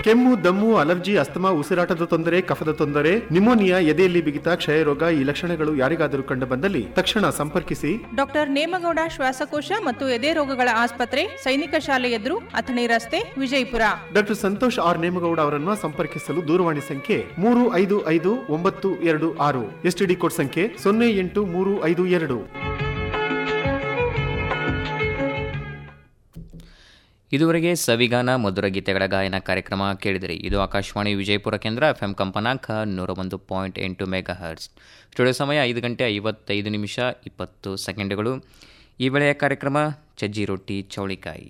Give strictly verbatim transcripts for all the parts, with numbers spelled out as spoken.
ಕೆಮ್ಮು, ದಮ್ಮು, allergy, asthma, ಉಸಿರಾಟದ ತೊಂದರೆ, ಕಫದ ತೊಂದರೆ, ನಿಮೋನಿಯಾ, ಎದೆಯಲ್ಲಿ ಬಿಗಿತ, ಕ್ಷಯರೋಗ ಈ ಲಕ್ಷಣಗಳು ಯಾರಿಗಾದರೂ ಕಂಡು ಬಂದಲ್ಲಿ ತಕ್ಷಣ ಸಂಪರ್ಕಿಸಿ ಡಾಕ್ಟರ್ ನೇಮಗೌಡ ಶ್ವಾಸಕೋಶ ಮತ್ತು ಎದೆ ರೋಗಗಳ ಆಸ್ಪತ್ರೆ, ಸೈನಿಕ ಶಾಲೆ ಎದುರು, ಅಥಣಿ ರಸ್ತೆ, ವಿಜಯಪುರ. ಡಾಕ್ಟರ್ ಸಂತೋಷ್ ಆರ್ ನೇಮಗೌಡ ಅವರನ್ನು ಸಂಪರ್ಕಿಸಲು ದೂರವಾಣಿ ಸಂಖ್ಯೆ ಮೂರು ಐದು ಐದು ಒಂಬತ್ತು ಎರಡು ಆರು, ಎಸ್ಟಿಡಿ ಕೋಡ್ ಸಂಖ್ಯೆ ಸೊನ್ನೆ ಎಂಟು ಮೂರು ಐದು ಎರಡು. ಇದುವರೆಗೆ ಸವಿಗಾನ ಮಧುರ ಗೀತೆಗಳ ಗಾಯನ ಕಾರ್ಯಕ್ರಮ ಕೇಳಿದಿರಿ. ಇದು ಆಕಾಶವಾಣಿ ವಿಜಯಪುರ ಕೇಂದ್ರ, ಎಫ್ ಎಂ ಕಂಪನಾಂಕ ನೂರ ಒಂದು ಪಾಯಿಂಟ್ ಎಂಟು ಮೆಗಾ ಹರ್ಟ್ಸ್. ಸ್ಟುಡಿಯೋ ಸಮಯ ಐದು ಗಂಟೆ ಐವತ್ತೈದು ನಿಮಿಷ ಇಪ್ಪತ್ತು ಸೆಕೆಂಡ್ಗಳು. ಈ ವೇಳೆಯ ಕಾರ್ಯಕ್ರಮ ಸಜ್ಜಿ ರೊಟ್ಟಿ ಚೌಳಿಕಾಯಿ.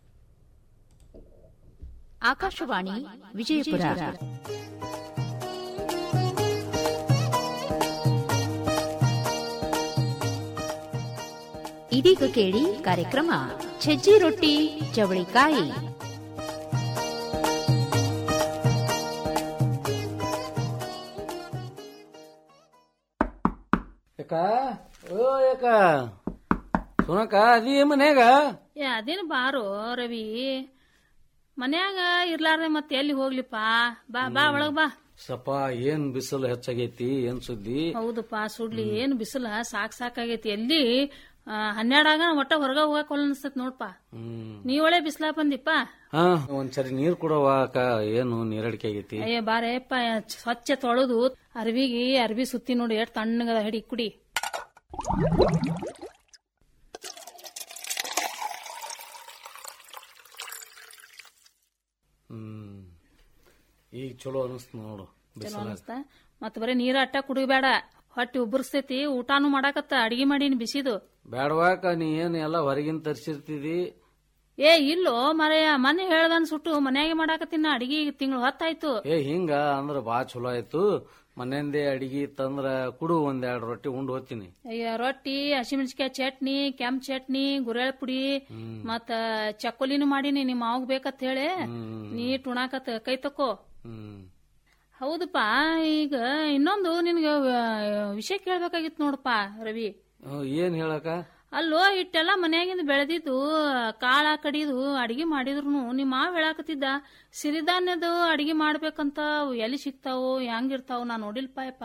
ಆಕಾಶವಾಣಿ ವಿಜಯಪುರ. ಇದೀಗ ಕೇಳಿ ಕಾರ್ಯಕ್ರಮ ಸಜ್ಜಿ ರೊಟ್ಟಿ ಚವಳಿಕಾಯಿ. ಯಾಕ ಓ ಯಾಕ ಸುನಕ ಅದಿ ಮನ್ಯಾಗ? ಏ ಅದೇನು ಬಾರೋ ರವಿ, ಮನ್ಯಾಗ ಇರ್ಲಾರ್ದೆ ಮತ್ತೆ ಎಲ್ಲಿ ಹೋಗ್ಲಿಪ್ಪ? ಬಾ ಬಾ ಒಳಗ್ ಬಾ. ಸಪ ಏನ್ ಬಿಸಿಲು ಹೆಚ್ಚಾಗೈತಿ, ಏನ್ ಸುದ್ದಿ? ಹೌದಪ್ಪ, ಸುಡ್ಲಿ ಏನ್ ಬಿಸಿಲ ಸಾಕ್ ಸಾಕಾಗೈತಿ. ಎಲ್ಲಿ ಹನ್ನೆರಡಾಗ ಒಟ್ಟ ಹೊರಗ ಹೋಗಕ್ ಹೊಲ ಅನ್ಸ್ತತ್ ನೋಡ್ಪಾ. ನೀ ಒಳ್ಳೆ ಬಿಸಿಲಾ ಬಂದಿಪ್ಪ. ಹಾ ಒಂದ್ಸರಿ ನೀರ್ ಕೊಡವ ಅಕ್ಕ, ಏನು ನೀರಡಿಕೆ ಆಗೈತಿ? ಅಯ್ಯ ಬಾರೇಪ್ಪ, ಸ್ವಚ್ಛ ತೊಳೆದು ಅರ್ವಿಗಿ ಅರ್ವಿ ಸುತ್ತಿ ನೋಡಿ ಎಷ್ಟ್ ತಣ್ಣಗದ, ಹಿಡಿ ಕುಡಿ. ಹ್ಮ್ ಈಗ ಚಲೋ ಅನಿಸ್ತ ನೋಡು. ಚಲೋ ಅನಿಸ್ತ. ಮತ್ ಬರೀ ನೀರ ಅಟ್ಟ ಕುಡಿಬೇಡ, ಹೊಟ್ಟಿ ಉಬ್ಬರ್ಸ್ತೈತಿ. ಊಟಾನು ಮಾಡಾಕತ್ತ, ಅಡಿಗೆ ಮಾಡೀನಿ ಬಿಸಿದು. ಬ್ಯಾಡವಾಕ, ನೀ ಏನ್ ಎಲ್ಲಾ ಹೊರಗಿನ ತರ್ಸಿರ್ತಿದಿ? ಏ ಇಲ್ಲೋ ಮರೆಯ, ಮನೆ ಹೇಳ್ದನ್ ಸುಟ್ಟು ಮನ್ಯಾಗೆ ಮಾಡಾಕತ್ತಿನ ಅಡಿಗೆ. ತಿಂಗಳು ಹೊತ್ತಾಯ್ತು. ಏ ಹಿಂಗ ಅಂದ್ರ ಬಾ ಚಲೋ ಆಯ್ತು. ಮನೆಯಿಂದೆ ಅಡಿಗೆ ತಂದ್ರ ಕುಡು, ಒಂದೆರಡು ರೊಟ್ಟಿ ಉಂಡ್ ಹೋಗ್ತೀನಿ. ಅಯ್ಯ ರೊಟ್ಟಿ, ಹಸಿಮೆಣಸಿಕಾಯಿ ಚಟ್ನಿ, ಕೆಂಪ್ ಚಟ್ನಿ, ಗುರೆಳ್ ಪುಡಿ, ಮತ್ತ ಚಕ್ಕೋಲಿನೂ ಮಾಡೀನಿ. ನಿಮ್ ಮಾವಗ್ ಬೇಕತ್ ಹೇಳಿ ನೀ ಟುಣಾಕತ್ ಕೈ ತಕೋ. ಹೌದಪ್ಪ, ಈಗ ಇನ್ನೊಂದು ನಿನ್ಗ ವಿಷಯ ಕೇಳ್ಬೇಕಾಗಿತ್ತು ನೋಡಪ್ಪ ರವಿ. ಏನ್ ಹೇಳಕ? ಅಲ್ಲೋ ಇಟ್ಟೆಲ್ಲ ಮನ್ಯಾಗಿಂದ ಬೆಳೆದಿದ್ದು ಕಾಳ ಕಡಿದು ಅಡಿಗೆ ಮಾಡಿದ್ರು ನಿಮ್ಮ ಮಾವ ಹೇಳಾಕತ್ತಿದ್ದ ಸಿರಿಧಾನ್ಯದ ಅಡಿಗೆ ಮಾಡ್ಬೇಕಂತ. ಎಲ್ಲಿ ಸಿಗ್ತಾವೋ ಹೆಂಗಿರ್ತಾವ ನಾ ನೋಡಿಲ್ಪಾಯಪ್ಪ.